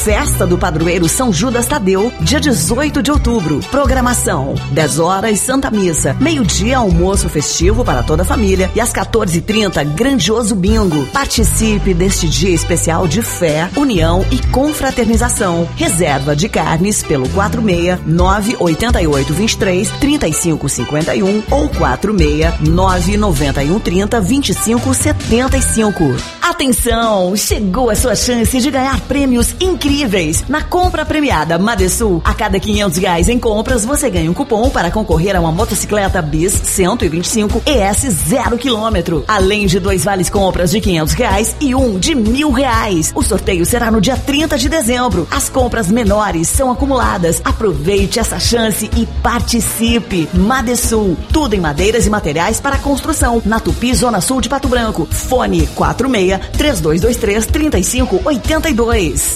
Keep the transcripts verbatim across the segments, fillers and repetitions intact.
Festa do Padroeiro São Judas Tadeu, dia dezoito de outubro. Programação: dez horas Santa Missa, meio-dia almoço festivo para toda a família e às quatorze e trinta grandioso bingo. Participe deste dia especial de fé, união e confraternização. Reserva de carnes pelo quatro seis nove oito oito dois três três cinco cinco um ou quatro seis nove nove um trinta vinte e cinco setenta e cinco. Atenção, chegou a sua chance de ganhar prêmios incríveis. Na compra premiada Madesul, a cada quinhentos reais em compras, você ganha um cupom para concorrer a uma motocicleta Bis cento e vinte e cinco E S zero quilômetro. Além de dois vales compras de quinhentos reais e um de mil reais. O sorteio será no dia trinta de dezembro. As compras menores são acumuladas. Aproveite essa chance e participe. Madesul, tudo em madeiras e materiais para construção. Na Tupi, Zona Sul de Pato Branco. Fone quatro seis três dois dois três três cinco oito dois.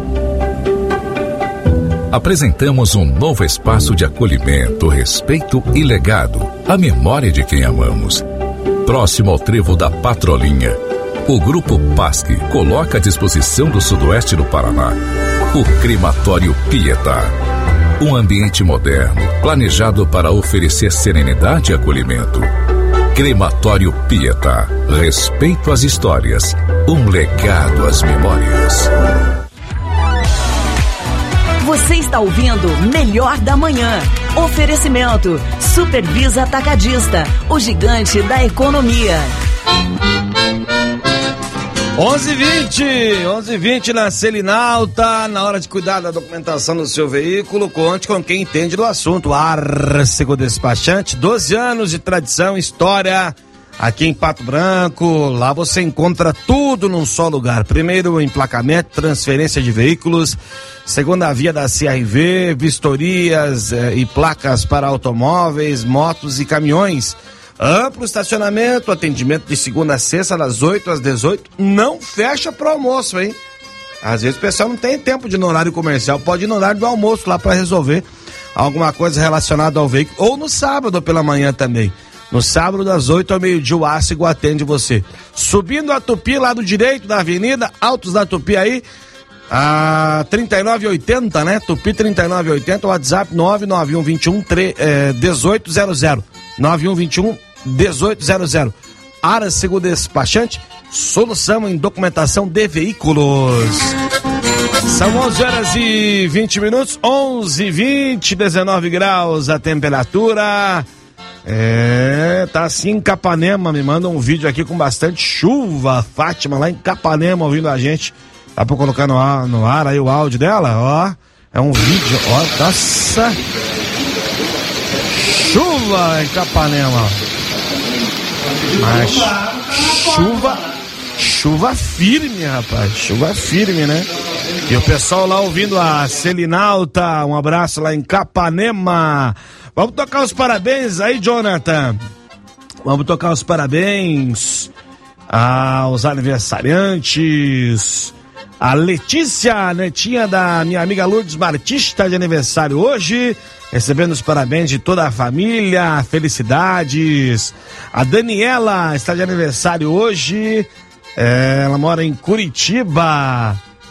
Apresentamos um novo espaço de acolhimento, respeito e legado, a memória de quem amamos. Próximo ao trevo da Patrolinha, o Grupo Pasque coloca à disposição do sudoeste do Paraná o Crematório Pietá. Um ambiente moderno, planejado para oferecer serenidade e acolhimento. Crematório Pietá, respeito às histórias, um legado às memórias. Você está ouvindo Melhor da Manhã. Oferecimento Supervisa Atacadista, o gigante da economia. onze e vinte, onze e vinte na Selinalta, na hora de cuidar da documentação do seu veículo, conte com quem entende do assunto. Arcego Despachante, doze anos de tradição, história aqui em Pato Branco. Lá você encontra tudo num só lugar. Primeiro, emplacamento, transferência de veículos. Segunda via da C R V, vistorias eh, e placas para automóveis, motos e caminhões. Amplo estacionamento, atendimento de segunda a sexta, das oito às dezoito. Não fecha pro almoço, hein? Às vezes o pessoal não tem tempo de ir no horário comercial, pode ir no horário do almoço lá para resolver alguma coisa relacionada ao veículo. Ou no sábado pela manhã também. No sábado, das oito ao meio-dia, o Ácigo atende você. Subindo a Tupi, lado direito da avenida, Altos da Tupi aí, a trinta e nove oitenta, né? Tupi trinta e nove oitenta, WhatsApp nove nove um dois um dezoito zero zero. nove um dois um dezoito zero zero. Arcego Despachante, solução em documentação de veículos. São onze horas e vinte minutos, onze e vinte, dezenove graus a temperatura. É, tá assim em Capanema, me manda um vídeo aqui com bastante chuva. Fátima lá em Capanema ouvindo a gente. Dá pra colocar no ar, no ar aí o áudio dela, ó. É um vídeo, ó, nossa. Chuva em Capanema. Mas chuva, chuva firme, rapaz. Chuva firme, né? E o pessoal lá ouvindo a Selinalta, um abraço lá em Capanema. Vamos tocar os parabéns aí, Jonathan. Vamos tocar os parabéns aos aniversariantes. A Letícia, netinha da minha amiga Lourdes Martins, está de aniversário hoje, recebendo os parabéns de toda a família, felicidades. A Daniela está de aniversário hoje, é, ela mora em Curitiba.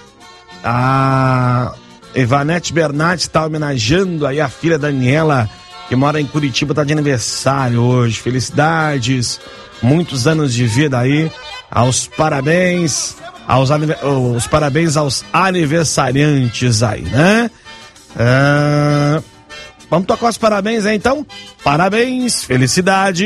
A Ivanete Bernardes está homenageando aí a filha Daniela, que mora em Curitiba, está de aniversário hoje. Felicidades, muitos anos de vida aí, aos parabéns. Aos, os parabéns aos aniversariantes aí, né? É... Vamos tocar os parabéns aí, então? Parabéns, felicidade.